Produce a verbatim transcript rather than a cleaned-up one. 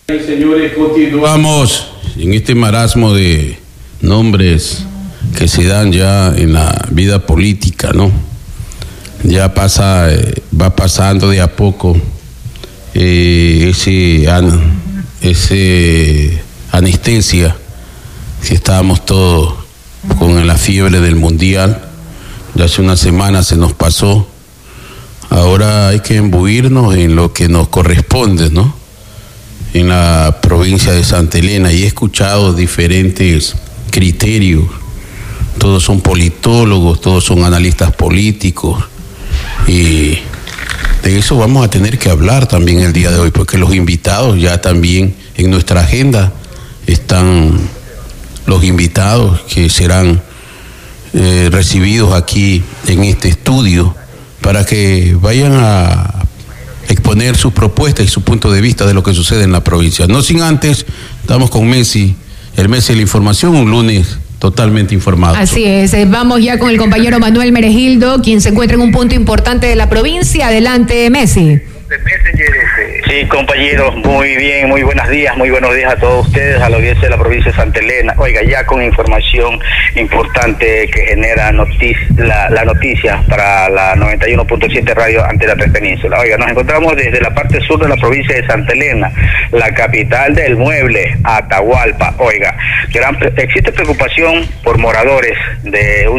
Señores, continuamos en este marasmo de nombres que se dan ya en la vida política, ¿no? Ya pasa, eh, va pasando de a poco eh, ese, an, ese anestesia que estábamos todos con la fiebre del mundial. Ya hace una semana se nos pasó. Ahora hay que imbuirnos en lo que nos corresponde, ¿no? En la provincia de Santa Elena, y he escuchado diferentes criterios. Todos son politólogos, todos son analistas políticos, y de eso vamos a tener que hablar también el día de hoy, porque los invitados ya también en nuestra agenda están los invitados que serán eh, recibidos aquí en este estudio para que vayan a exponer sus propuestas y su punto de vista de lo que sucede en la provincia. No sin antes, estamos con Messi, el Messi de la información, un lunes totalmente informado. Así es, vamos ya con el compañero Manuel Meregildo, quien se encuentra en un punto importante de la provincia. Adelante, Messi. Sí, compañeros, muy bien, muy buenos días, muy buenos días a todos ustedes, a la audiencia de la provincia de Santa Elena. Oiga, ya con información importante que genera noticia, la, la noticia para la noventa y uno punto siete Radio Antena tres Península. Oiga, nos encontramos desde la parte sur de la provincia de Santa Elena, la capital del mueble, Atahualpa. Oiga, gran, existe preocupación por moradores de un